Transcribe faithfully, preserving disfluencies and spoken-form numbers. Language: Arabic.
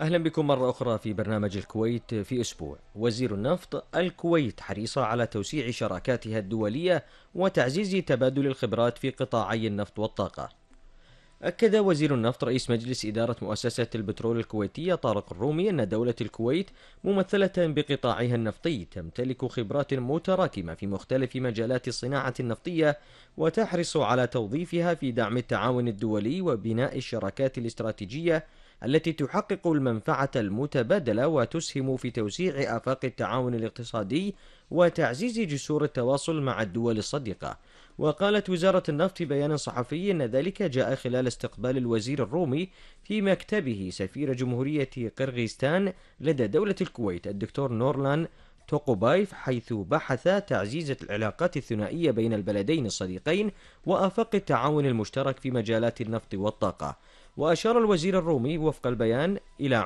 أهلا بكم مرة أخرى في برنامج الكويت في أسبوع. وزير النفط: الكويت حريصة على توسيع شراكاتها الدولية وتعزيز تبادل الخبرات في قطاعي النفط والطاقة. أكد وزير النفط رئيس مجلس إدارة مؤسسة البترول الكويتية طارق الرومي أن دولة الكويت ممثلة بقطاعها النفطي تمتلك خبرات متراكمة في مختلف مجالات الصناعة النفطية، وتحرص على توظيفها في دعم التعاون الدولي وبناء الشراكات الاستراتيجية التي تحقق المنفعة المتبادلة وتسهم في توسيع آفاق التعاون الاقتصادي وتعزيز جسور التواصل مع الدول الصديقة. وقالت وزارة النفط في بيان صحفي أن ذلك جاء خلال استقبال الوزير الرومي في مكتبه سفير جمهورية قرغيزستان لدى دولة الكويت الدكتور نورلان توقوبايف، حيث بحث تعزيز العلاقات الثنائية بين البلدين الصديقين وآفاق التعاون المشترك في مجالات النفط والطاقة. وأشار الوزير الرومي وفق البيان إلى